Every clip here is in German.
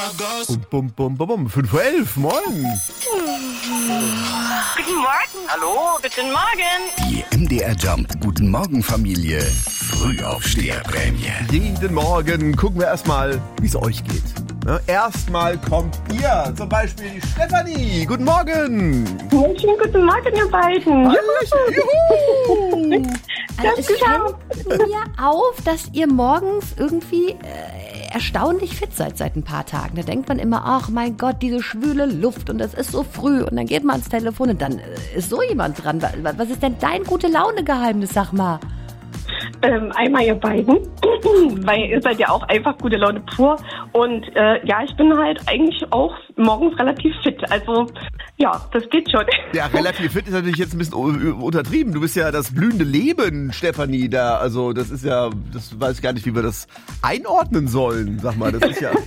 Bum, bum, bum, bum. 5:11 Uhr, moin. Guten Morgen. Hallo, guten Morgen. Die MDR Jump Guten Morgen Familie Frühaufsteherprämie. Jeden Morgen gucken wir erstmal, wie es euch geht. Ne? Erstmal kommt ihr, zum Beispiel die Stefanie. Guten Morgen. Schönen guten Morgen, ihr beiden. Juhu. Also es fällt mir auf, dass ihr morgens irgendwie erstaunlich fit seid seit ein paar Tagen. Da denkt man immer, ach mein Gott, diese schwüle Luft und es ist so früh. Und dann geht man ans Telefon und dann ist so jemand dran. Was ist denn dein Gute-Laune-Geheimnis, sag mal? Einmal ihr beiden, weil ihr seid ja auch einfach gute Laune pur. Und ja, ich bin halt eigentlich auch morgens relativ fit. Also ja, das geht schon. Ja, relativ fit ist natürlich jetzt ein bisschen untertrieben. Du bist ja das blühende Leben, Stefanie. Da, also das ist ja, das weiß ich gar nicht, wie wir das einordnen sollen. Sag mal, das ist ja...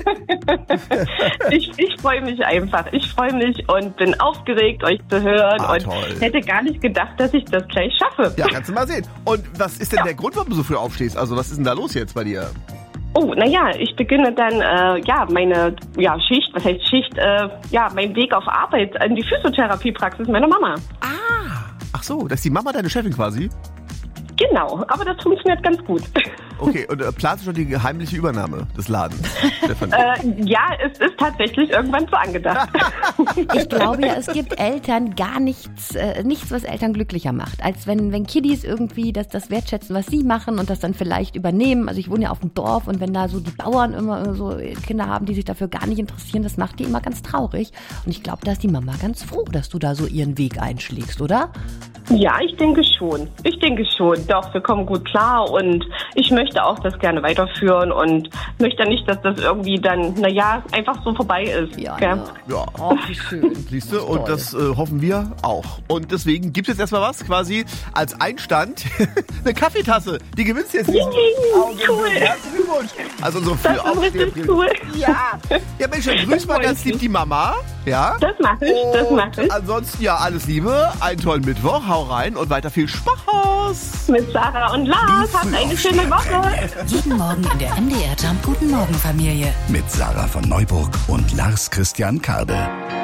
Ich freue mich einfach. Ich freue mich und bin aufgeregt, euch zu hören. Und toll. Hätte gar nicht gedacht, dass ich das gleich schaffe. Ja, kannst du mal sehen. Und was ist denn der Grund, warum du so früh aufstehst? Also was ist denn da los jetzt bei dir? Oh, naja, ich beginne dann, meine Schicht, was heißt Schicht, mein Weg auf Arbeit in die Physiotherapiepraxis meiner Mama. Ach so, das ist die Mama deine Chefin quasi? Genau, aber das funktioniert ganz gut. Okay, und planst du schon die heimliche Übernahme des Ladens, Stefanie? Ja, es ist tatsächlich irgendwann so angedacht. Ich glaube ja, es gibt Eltern gar nichts, was Eltern glücklicher macht, als wenn Kiddies irgendwie das wertschätzen, was sie machen und das dann vielleicht übernehmen. Also ich wohne ja auf dem Dorf und wenn da so die Bauern immer so Kinder haben, die sich dafür gar nicht interessieren, das macht die immer ganz traurig. Und ich glaube, da ist die Mama ganz froh, dass du da so ihren Weg einschlägst, oder? Ja, ich denke schon. Doch, wir kommen gut klar und ich möchte auch das gerne weiterführen und möchte nicht, dass das irgendwie dann, einfach so vorbei ist. Ja. Ja. Oh, wie schön. Siehst du, und das hoffen wir auch. Und deswegen gibt es jetzt erstmal was, quasi als Einstand, eine Kaffeetasse. Die gewinnst du jetzt. Cool. Herzlichen Glückwunsch. Also unsere Das ist richtig cool. Ja, Mensch, dann grüß mal ganz lieb die Mama. Ja. Das mache ich. Ansonsten ja, alles Liebe, einen tollen Mittwoch, hau rein und weiter viel Spaß. Mit Sarah und Lars. Habt eine schöne Woche. Jeden Morgen in der MDR Jump Guten Morgen Familie. Mit Sarah von Neuburg und Lars Christian Karde.